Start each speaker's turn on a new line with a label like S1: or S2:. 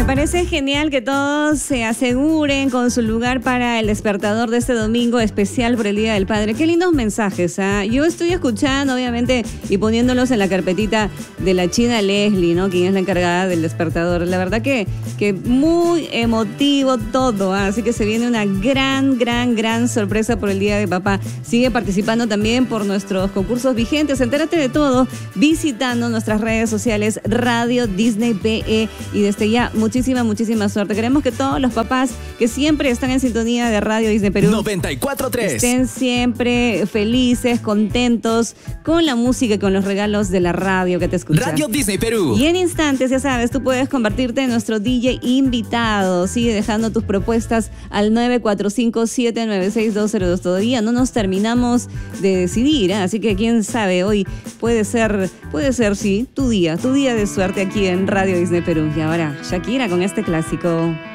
S1: Me parece genial que todos se aseguren con su lugar para el despertador de este domingo especial por el Día del Padre. Qué lindos mensajes, ¿ah? Yo estoy escuchando, obviamente, y poniéndolos en la carpetita de la China Leslie, ¿no? Quien es la encargada del despertador. La verdad que muy emotivo todo, ¿ah? Así que se viene una gran sorpresa por el Día de Papá. Sigue participando también por nuestros concursos vigentes. Entérate de todo visitando nuestras redes sociales Radio Disney PE, y desde ya muchísima suerte. Queremos que todos los papás que siempre están en sintonía de Radio Disney Perú
S2: 94.3
S1: estén siempre felices, contentos con la música y con los regalos de la radio que te escucha.
S2: Radio Disney Perú.
S1: Y en instantes, ya sabes, tú puedes convertirte en nuestro DJ invitado. Sigue dejando tus propuestas al 945-796-202. Todavía no nos terminamos de decidir, ¿eh? Así que quién sabe, hoy puede ser sí, tu día de suerte aquí en Radio Disney Perú. Y ahora, Shakira con este clásico.